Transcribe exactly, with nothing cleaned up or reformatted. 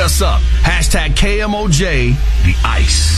us up. Hashtag K M O J, the ice.